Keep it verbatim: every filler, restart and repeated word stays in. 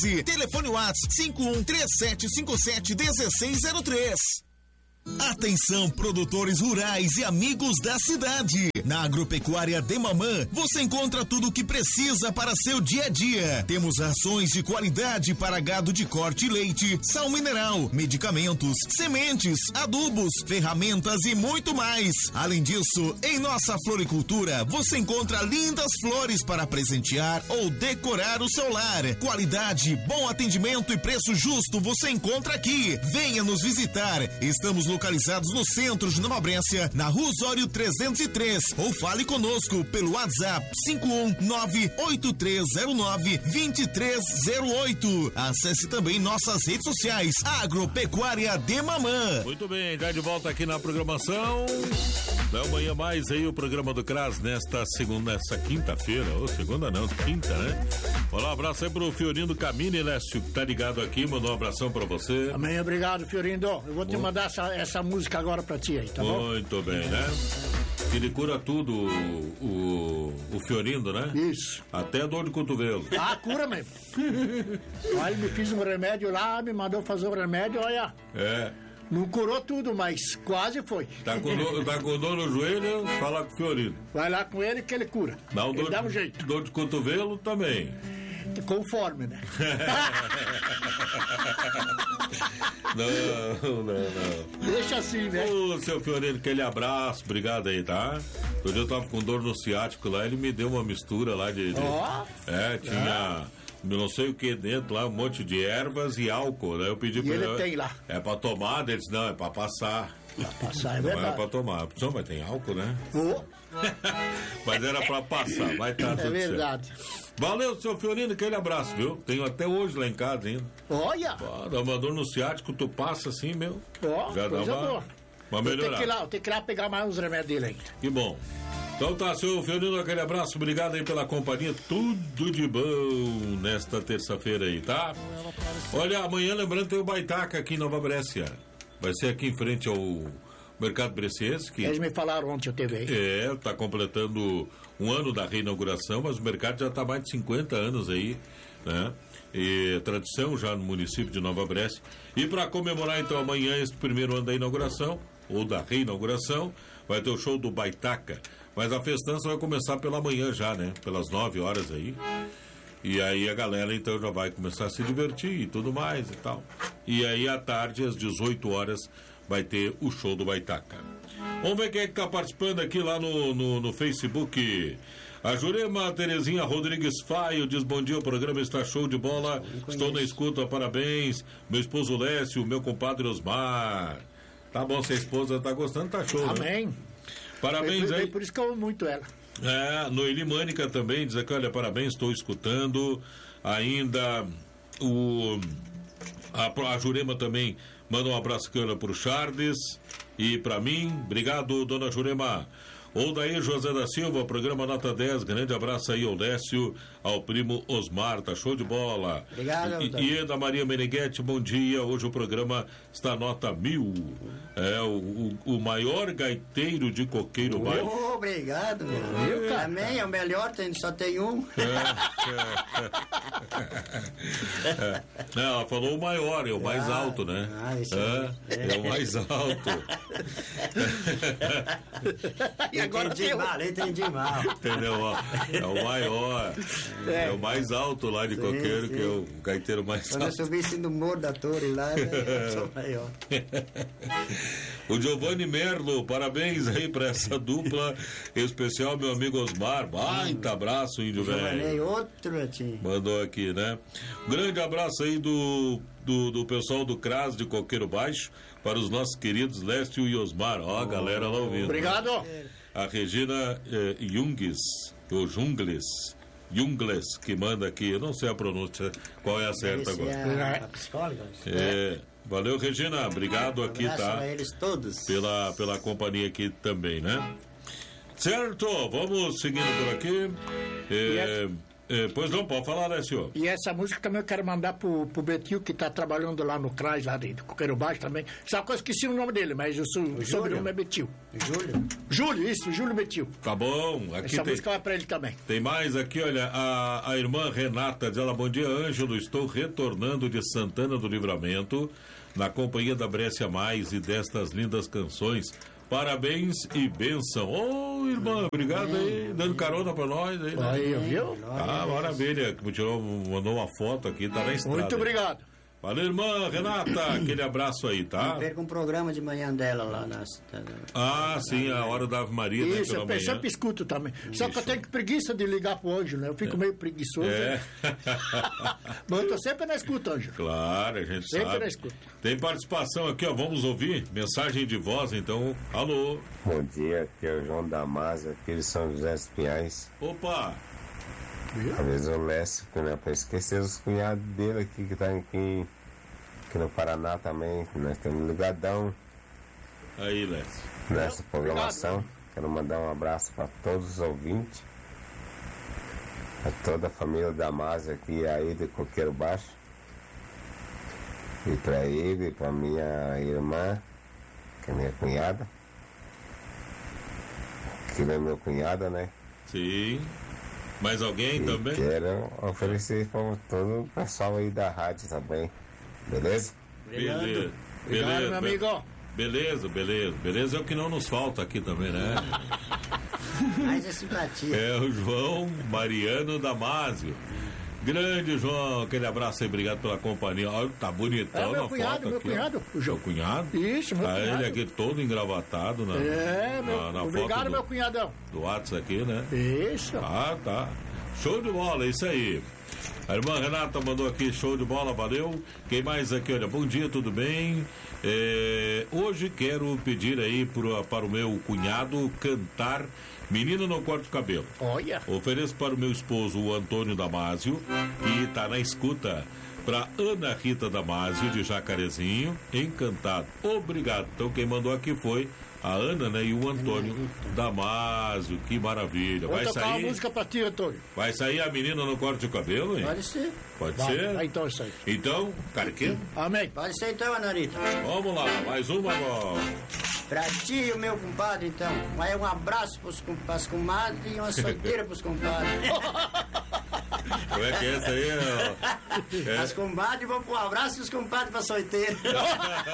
doze. Telefone WhatsApp cinco um três sete cinco sete um seis zero três. Atenção, produtores rurais e amigos da cidade. Na Agropecuária de Mamã, você encontra tudo o que precisa para seu dia a dia. Temos rações de qualidade para gado de corte e leite, sal mineral, medicamentos, sementes, adubos, ferramentas e muito mais. Além disso, em nossa floricultura, você encontra lindas flores para presentear ou decorar o seu lar. Qualidade, bom atendimento e preço justo você encontra aqui. Venha nos visitar. Estamos localizados no centro de Nova Brécia, na Rua Osório trezentos e três, ou fale conosco pelo WhatsApp cinco um nove oito três zero nove dois três zero oito. Acesse também nossas redes sociais, Agropecuária de Mamã. Muito bem, já de volta aqui na programação. Da manhã mais aí o programa do C R A S nesta segunda, nessa quinta-feira, ou segunda não, quinta, né? Olá, um abraço aí pro Fiorindo Camini, Lécio, que tá ligado aqui, mandou um abração pra você. Amém, obrigado, Fiorindo. Eu vou te mandar essa, essa música agora pra ti aí, tá bom? Muito bem, né? Ele cura tudo, o, o, o Fiorindo, né? Isso. Até dor de cotovelo. Ah, cura mesmo. Aí me fiz um remédio lá, me mandou fazer um remédio, olha. É. Não curou tudo, mas quase foi. Tá com dor, tá com dor no joelho, fala com o Fiorindo. Vai lá com ele que ele cura. Dá um ele dor, dá um jeito. Dor de cotovelo também. Conforme, né? Não, não, não. Deixa assim, né? Ô, seu Fiorino, aquele abraço, obrigado aí, tá? Hoje eu tava com dor no ciático lá, ele me deu uma mistura lá de... de oh. É, tinha... não sei o que dentro lá, um monte de ervas e álcool, né? Eu pedi e pra ele ele... tem lá. É pra tomar, ele disse, não, é pra passar. Pra passar, é não verdade. Não é pra tomar. Só, mas tem álcool, né? Oh. Mas era pra passar, vai estar tá tudo certo. É verdade. Certo. Valeu, seu Fiorino, aquele abraço, viu? Tenho até hoje lá em casa ainda. Olha! Ah, dá uma dor no ciático, tu passa assim, meu. Ó, já dá uma, boa. uma melhorada. Eu tenho que ir lá, eu tenho que ir lá pegar mais uns remédios dele ainda. Que bom. Então tá, seu Fiorino, aquele abraço, obrigado aí pela companhia, tudo de bom nesta terça-feira aí, tá? Olha, amanhã, lembrando, tem o Baitaca aqui em Nova Brécia. Vai ser aqui em frente ao Mercado Bresciense. Que eles me falaram ontem, eu teve aí. É, tá completando um ano da reinauguração, mas o mercado já tá mais de cinquenta anos aí, né? E tradição já no município de Nova Brécia. E para comemorar então amanhã esse primeiro ano da inauguração, ou da reinauguração, vai ter o show do Baitaca. Mas a festança vai começar pela manhã já, né? Pelas nove horas aí. E aí a galera então já vai começar a se divertir e tudo mais e tal. E aí à tarde, às dezoito horas, vai ter o show do Baitaca. Vamos ver quem é que tá participando aqui lá no, no, no Facebook. A Jurema Terezinha Rodrigues Faio diz: bom dia, o programa está show de bola. Estou na escuta, parabéns. Meu esposo Lécio, meu compadre Osmar. Tá bom, se a esposa tá gostando, tá show. Amém. Né? Parabéns foi, foi aí. Por isso que eu amo muito ela. É, Noeli Mânica também diz aqui: olha, parabéns, estou escutando. Ainda o a, a Jurema também manda um abraço para o Charles e para mim. Obrigado, dona Jurema. Ou daí José da Silva, programa Nota dez, grande abraço aí ao Lécio, ao primo Osmar, tá show de bola. Obrigado. E, e da Maria Meneghetti, bom dia, hoje o programa está nota mil, é o, o, o maior gaiteiro de Coqueiro Baixo. Oh, obrigado, meu. É. Também é o melhor, tem, só tem um. É, é. É. Não, ela falou o maior, é o mais ah, alto, né? Ah, isso é, é. é o mais alto. E agora entendi tem mal, entendi mal. Entendeu? É o maior. É, é o mais alto lá de sim, Coqueiro, sim. Que é o gaiteiro mais Quando alto. Quando eu subisse no Morro da Torre lá, eu sou maior. O Giovanni Merlo, parabéns aí pra essa dupla, em especial meu amigo Osmar. Baita abraço, índio velho. Outro assim. Mandou aqui, né? Grande abraço aí do, do, do pessoal do C R A S de Coqueiro Baixo para os nossos queridos Lécio e Osmar. Ó, a galera lá ouvindo. Obrigado. Né? A Regina eh, Junges, ou Jungles, Jungles, que manda aqui, eu não sei a pronúncia, qual é a certa Esse agora. É a psicóloga. É, valeu, Regina, obrigado um aqui, tá? A eles todos. Pela, pela companhia aqui também, né? Certo, vamos seguindo por aqui. É, É, pois não, pode falar, né, senhor? E essa música também eu quero mandar pro, pro Betil, que tá trabalhando lá no C R A S, lá de Coqueiro Baixo também. Sabe que eu esqueci o nome dele, mas o, o, o sobrenome é Betil. Júlio? Júlio, isso, Júlio Betil. Tá bom. Aqui Essa tem, música vai pra ele também. tem mais aqui, olha, a, a irmã Renata diz ela, bom dia, Ângelo, estou retornando de Santana do Livramento, na companhia da Brécia Mais e destas lindas canções. Parabéns e bênção. Ô, oh, irmã, obrigado aí, dando carona pra nós aí, né? Aí, viu? Ah, maravilha, que tirou, mandou uma foto aqui, tá na estrada. Muito obrigado. Valeu, irmã Renata, aquele abraço aí, tá? Não perca um programa de manhã dela lá na... Ah, sim, a hora da Ave Maria, né, Isso, pela eu manhã. sempre escuto também. Só que eu tenho preguiça de ligar pro Ângelo, né? Eu fico meio preguiçoso. É. Né? Mas eu tô sempre na escuta, Ângelo. Claro, a gente Sempre sabe. na escuta. Tem participação aqui, ó, vamos ouvir? Mensagem de voz, então. Alô? Bom dia, aqui é o João Damasio, aqui de São José dos Pinhais. Opa! Talvez o Lécio, que não é pra esquecer os cunhados dele aqui, que tá aqui, aqui no Paraná também, que nós temos ligadão Aí, Lécio. nessa programação. Obrigado. Quero mandar um abraço para todos os ouvintes, a toda a família Damasio aqui, aí de Coqueiro Baixo. E para ele, para minha irmã, que é minha cunhada, que é meu cunhado, né? Sim. Mais alguém E também? quero oferecer para todo o pessoal aí da rádio também, beleza? Beleza. Obrigado, Beleza, meu amigo. Beleza, beleza. Beleza é o que não nos falta aqui também, né? Mas é simpatia. É o João Mariano Damasio. Grande João, aquele abraço aí, obrigado pela companhia. Olha, tá bonitão É o meu na cunhado, foto meu aqui, ó. cunhado, o João. Seu cunhado? Isso, meu Ah, cunhado. ele aqui todo engravatado na, É, meu, na, na obrigado, foto meu do, cunhadão. do WhatsApp aqui, né? Isso. Ah, tá. Show de bola, isso aí. A irmã Renata mandou aqui, show de bola, valeu. Quem mais aqui? Olha, bom dia, tudo bem? É, hoje quero pedir aí pro, para o meu cunhado cantar Menina no Corte do Cabelo. Olha. Ofereço para o meu esposo, o Antônio Damasio, que está na escuta. Para Ana Rita Damasio, de Jacarezinho, encantado. Obrigado. Então, quem mandou aqui foi a Ana, né? E o Antônio Damasio. Que maravilha. Vou Vai tocar uma sair, música pra ti, Antônio. vai sair a menina no corte de cabelo, hein? Pode ser. Pode Vai, ser? vai então isso aí. Então, Carquinho, Amém. Pode ser então, Anarita. vamos lá. Mais uma agora. Pra ti e o meu compadre, então. Aí um abraço pros, com- pras comadres e uma solteira pros compadres. Como é que é essa aí? ó? É. As comadres vão pro abraço e os compadres pra solteira.